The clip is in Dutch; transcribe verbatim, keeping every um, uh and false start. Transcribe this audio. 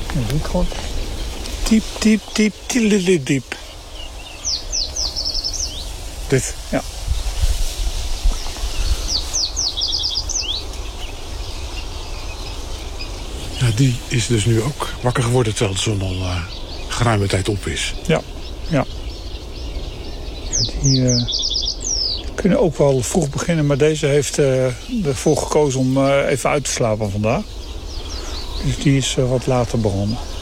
Dan doe ik gewoon diep, diep, diep, diep, diep. Dit, ja. Ja, die is dus nu ook wakker geworden terwijl de zon al uh, geruime tijd op is. Ja, ja. ja die uh, kunnen ook wel vroeg beginnen, maar deze heeft uh, ervoor gekozen om uh, even uit te slapen vandaag. Dus die is uh, wat later begonnen.